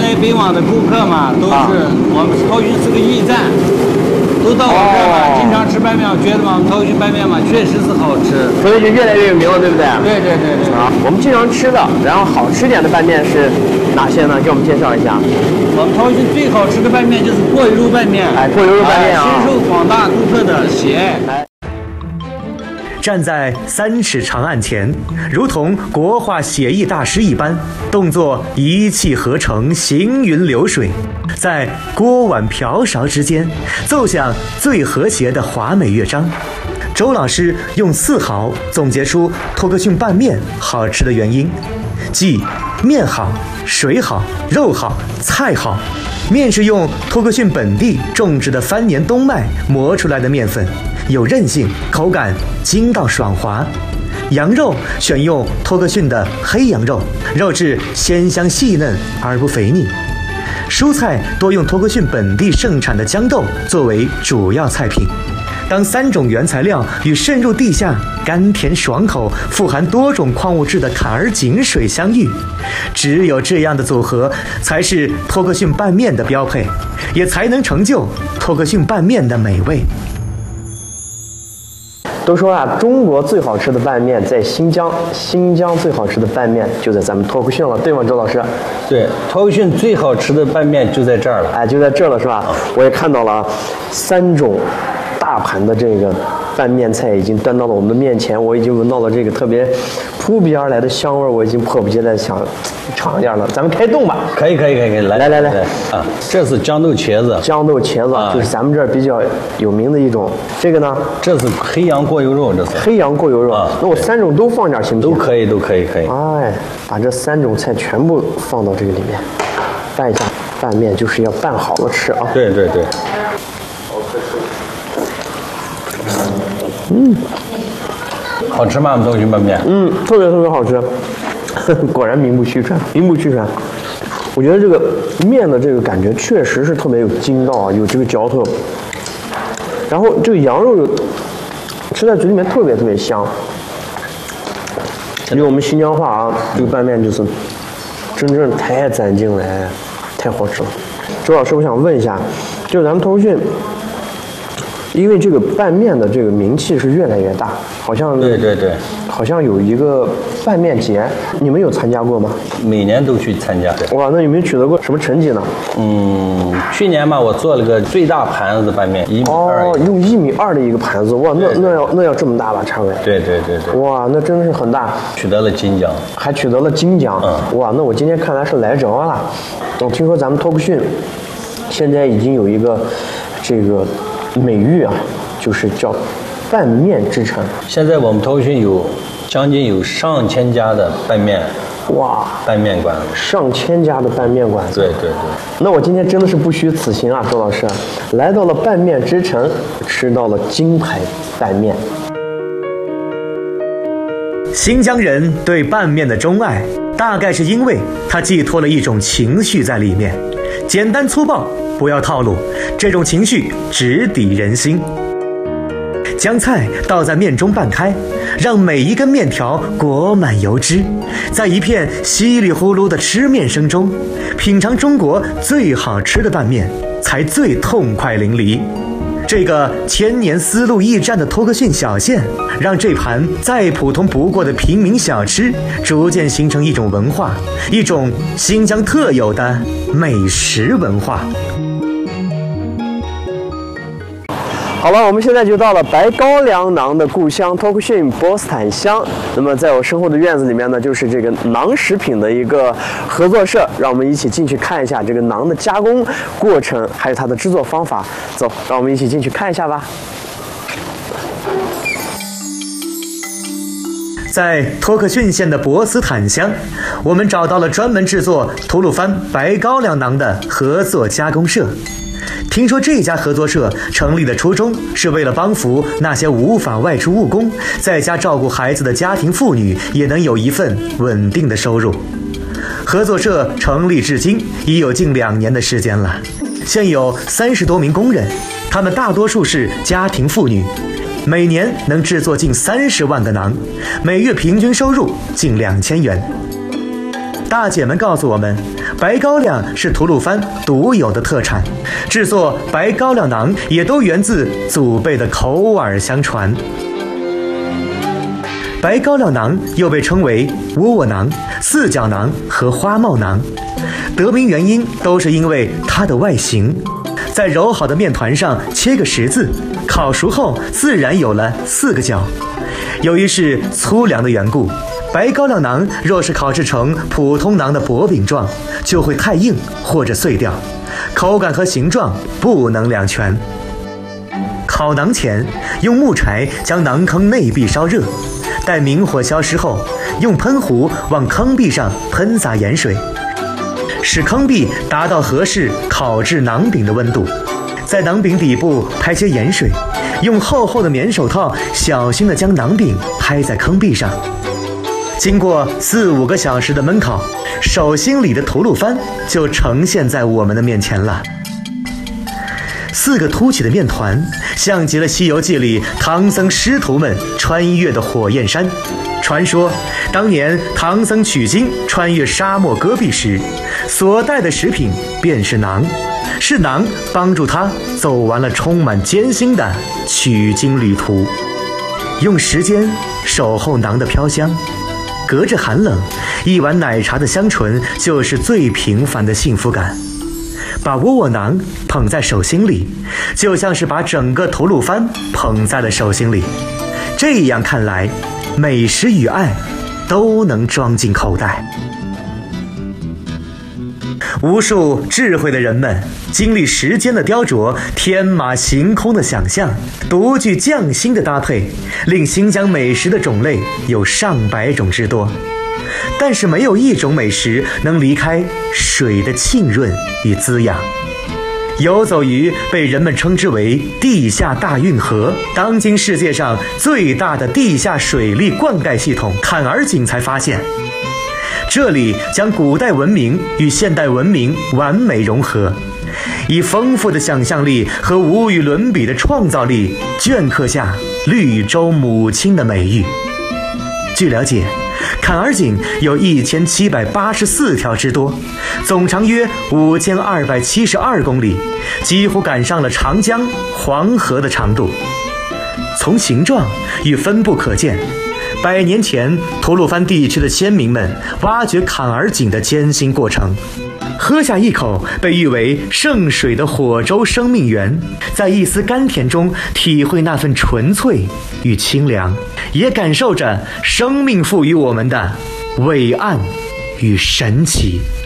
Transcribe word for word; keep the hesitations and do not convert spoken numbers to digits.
来北往的顾客嘛，都是、啊、我们陶墟是个驿站，都到我这儿嘛，哦、经常吃拌面，我觉得嘛，我们陶墟拌面嘛，确实是好吃， 所以就越来越有名了，对不对？ 对对对对。 啊，我们经常吃的，然后好吃点的拌面是哪些呢？给我们介绍一下。 我们陶墟最好吃的拌面就是过油肉拌面， 哎，过油肉拌面啊， 深受广大顾客的喜爱。哎站在三尺长案前，如同国画写意大师一般，动作一气呵成，行云流水，在锅碗瓢勺之间奏响最和谐的华美乐章。周老师用四好总结出托克逊拌面好吃的原因，即面好、水好、肉好、菜好。面是用托克逊本地种植的番年冬麦磨出来的面粉，有韧性，口感筋道爽滑。羊肉选用托克逊的黑羊肉，肉质鲜香细嫩而不肥腻。蔬菜多用托克逊本地盛产的豇豆作为主要菜品。当三种原材料与渗入地下、甘甜爽口、富含多种矿物质的坎儿井水相遇，只有这样的组合才是托克逊拌面的标配，也才能成就托克逊拌面的美味。 都说啊，中国最好吃的拌面在新疆，新疆最好吃的拌面就在咱们托克逊了，对吗，周老师？ 对，托克逊最好吃的拌面就在这儿了。 哎，就在这儿了，是吧？我也看到了三种大盘的这个拌面菜已经端到了我们的面前，我已经闻到了这个特别扑鼻而来的香味，我已经迫不及待想尝一下了。咱们开动吧。 可以可以可以可以，来来来来啊！这是豇豆茄子， 豇豆茄子、啊、就是咱们这儿比较有名的一种。这个呢？ 这是黑羊过油肉，这是黑羊过油肉。啊、那我三种都放点行不行？ 都可以都可以可以。 哎，把这三种菜全部放到这个里面，拌一下。拌面就是要拌好了吃啊。 对对对。 嗯， 好吃吗？托克逊拌面？ 嗯，特别特别好吃。果然名不虚传，名不虚传。我觉得这个面的这个感觉确实是特别有筋道啊，有这个嚼头。然后这个羊肉吃在嘴里面特别特别香。用我们新疆话啊，这个拌面就是真正太攒劲了，太好吃了。周老师，我想问一下，就是咱们托克逊。因为这个拌面的这个名气是越来越大，好像对对对， 好像有一个拌面节，你们有参加过吗？ 每年都去参加。 哇，那有没有取得过什么成绩呢？ 嗯，去年嘛，我做了个最大盘子的拌面，一米二。 哦，用一米二的一个盘子，哇，那那要那要这么大吧，差不多。 对对对对。 哇，那真的是很大， 取得了金奖， 还取得了金奖。嗯，哇，那我今天看来是来着了。我听说咱们托克逊现在已经有一个这个。美誉啊，就是叫拌面之城。 现在我们托克逊有将近有上千家的拌面， 哇， 拌面馆， 上千家的拌面馆。 对对对。 那我今天真的是不虚此行啊，周老师，来到了拌面之城，吃到了金牌拌面。 新疆人对拌面的钟爱，大概是因为它寄托了一种情绪在里面，简单粗暴。不要套路，这种情绪直抵人心。将菜倒在面中拌开，让每一根面条裹满油脂，在一片稀里呼噜的吃面声中，品尝中国最好吃的拌面，才最痛快淋漓。这个千年丝路驿站的托克逊小县，让这盘再普通不过的平民小吃，逐渐形成一种文化，一种新疆特有的美食文化。 好了，我们现在就到了白高粱馕的故乡托克逊波斯坦乡。那么在我身后的院子里面呢，就是这个馕食品的一个合作社，让我们一起进去看一下这个馕的加工过程，还有它的制作方法。走，让我们一起进去看一下吧。 在托克逊县的博斯坦乡，我们找到了专门制作吐鲁番白高粱馕的合作加工社。听说这家合作社成立的初衷是为了帮扶那些无法外出务工，在家照顾孩子的家庭妇女也能有一份稳定的收入。合作社成立至今已有近两年的时间了，现有三十多名工人，他们大多数是家庭妇女，每年能制作近三十万个馕，每月平均收入近两千元。大姐们告诉我们， 白高粱是吐鲁番独有的特产，制作白高粱馕也都源自祖辈的口耳相传。白高粱馕又被称为窝窝馕、四角馕和花帽馕，得名原因都是因为它的外形。在揉好的面团上切个十字，烤熟后自然有了四个角。由于是粗粮的缘故，白高粱馕若是烤制成普通馕的薄饼状，就会太硬或者碎掉，口感和形状不能两全。烤馕前，用木柴将馕坑内壁烧热，待明火消失后，用喷壶往坑壁上喷洒盐水，使坑壁达到合适烤制馕饼的温度。在馕饼底部拍些盐水，用厚厚的棉手套小心地将馕饼拍在坑壁上。经过四五个小时的焖烤，手心里的吐鲁番就呈现在我们的面前了。四个凸起的面团，像极了《西游记》里唐僧师徒们穿越的火焰山。传说当年唐僧取经穿越沙漠戈壁时，所带的食品便是馕，是馕帮助他走完了充满艰辛的取经旅途。用时间守候馕的飘香，隔着寒冷，一碗奶茶的香醇就是最平凡的幸福感。把窝窝馕捧在手心里，就像是把整个吐鲁番捧在了手心里。这样看来，美食与爱都能装进口袋。无数智慧的人们经历时间的雕琢，天马行空的想象，独具匠心的搭配，令新疆美食的种类有上百种之多。但是没有一种美食能离开水的浸润与滋养。游走于被人们称之为地下大运河，当今世界上最大的地下水利灌溉系统坎儿井才发现，这里将古代文明与现代文明完美融合，以丰富的想象力和无与伦比的创造力镌刻下绿洲母亲的美誉。据了解，坎儿井有一千七百八十四条之多，总长约五千二百七十二公里，几乎赶上了长江、黄河的长度。从形状与分布可见，百年前吐鲁番地区的先民们挖掘坎儿井的艰辛过程。喝下一口被誉为圣水的火州生命源，在一丝甘甜中体会那份纯粹与清凉，也感受着生命赋予我们的伟岸与神奇。